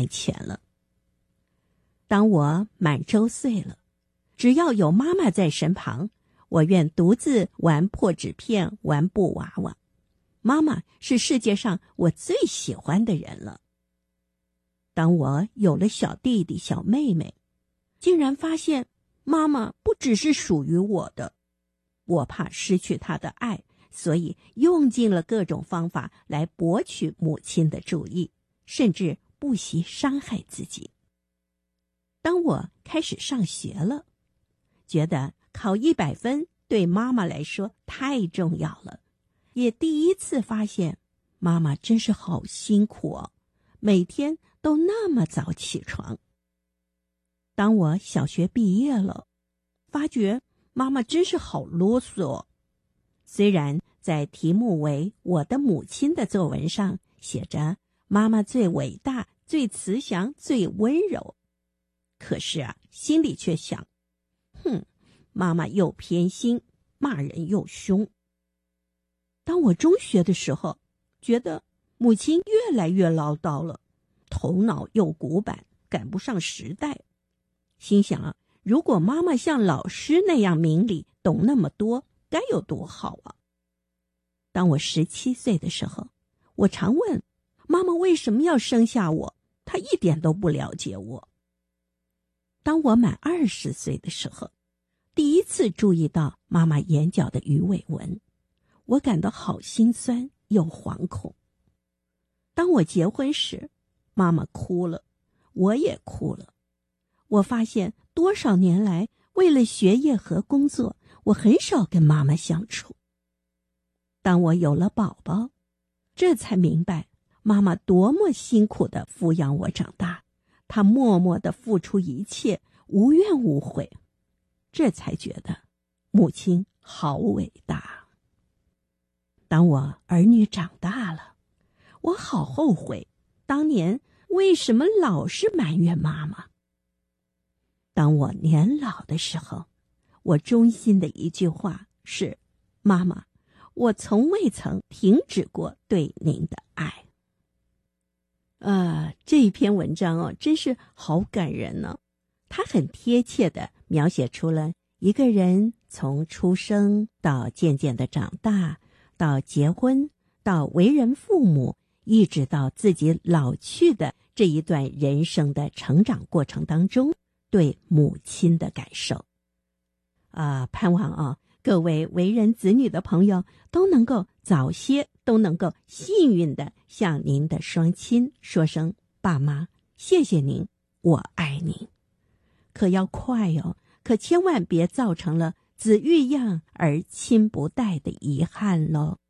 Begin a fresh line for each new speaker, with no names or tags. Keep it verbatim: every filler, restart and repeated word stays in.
卖钱了。当我满周岁了，只要有妈妈在身旁，我愿独自玩破纸片，玩布娃娃。妈妈是世界上我最喜欢的人了。当我有了小弟弟小妹妹，竟然发现妈妈不只是属于我的。我怕失去她的爱，所以用尽了各种方法来博取母亲的注意，甚至不惜伤害自己。当我开始上学了，觉得考一百分对妈妈来说太重要了，也第一次发现妈妈真是好辛苦哦，每天都那么早起床。当我小学毕业了，发觉妈妈真是好啰嗦哦。虽然在题目为我的母亲的作文上写着妈妈最伟大、最慈祥、最温柔，可是啊，心里却想，哼，妈妈又偏心，骂人又凶。当我中学的时候，觉得母亲越来越唠叨了，头脑又古板，赶不上时代。心想啊，如果妈妈像老师那样明理，懂那么多，该有多好啊！当我十七岁的时候，我常问妈妈为什么要生下我，她一点都不了解我。当我满二十岁的时候，第一次注意到妈妈眼角的鱼尾纹，我感到好心酸又惶恐。当我结婚时，妈妈哭了，我也哭了。我发现多少年来，为了学业和工作，我很少跟妈妈相处。当我有了宝宝，这才明白妈妈多么辛苦地抚养我长大，她默默地付出一切，无怨无悔。这才觉得母亲好伟大。当我儿女长大了，我好后悔当年为什么老是埋怨妈妈。当我年老的时候，我衷心的一句话是，妈妈，我从未曾停止过对您的爱。呃，这一篇文章哦，真是好感人呢。它很贴切地描写出了一个人从出生到渐渐的长大，到结婚，到为人父母，一直到自己老去的这一段人生的成长过程当中，对母亲的感受。啊，盼望啊，各位为人子女的朋友都能够早些，都能够幸运地向您的双亲说声爸妈，谢谢您，我爱您。可要快哦，可千万别造成了子欲养而亲不待的遗憾咯。